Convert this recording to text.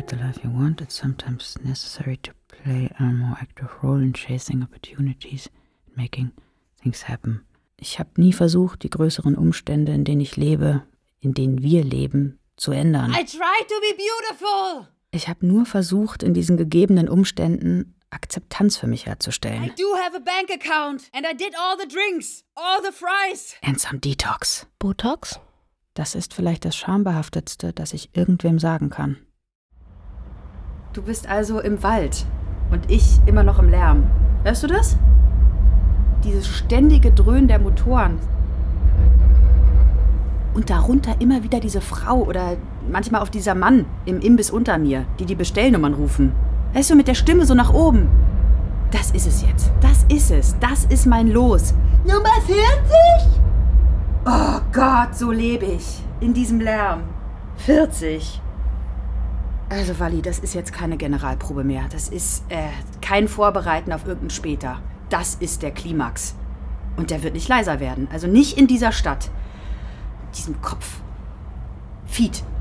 the life you want, it's sometimes necessary to play a more active role in chasing opportunities and making things happen. Ich habe nie versucht, die größeren Umstände, in denen ich lebe, in denen wir leben, zu ändern. I tried to be beautiful! Ich habe nur versucht, in diesen gegebenen Umständen Akzeptanz für mich herzustellen. I do have a bank account and I did all the drinks, all the fries. And some detox. Botox? Das ist vielleicht das Schambehaftetste, das ich irgendwem sagen kann. Du bist also im Wald und ich immer noch im Lärm. Hörst du das? Dieses ständige Dröhnen der Motoren. Und darunter immer wieder diese Frau oder manchmal auch dieser Mann im Imbiss unter mir, die die Bestellnummern rufen. Weißt du, mit der Stimme so nach oben. Das ist es jetzt. Das ist es. Das ist mein Los. Nummer 40? Oh Gott, so lebe ich. In diesem Lärm. 40. Also, Wally, das ist jetzt keine Generalprobe mehr. Das ist kein Vorbereiten auf irgendein Später. Das ist der Klimax. Und der wird nicht leiser werden. Also nicht in dieser Stadt. In diesem Kopf. Feed.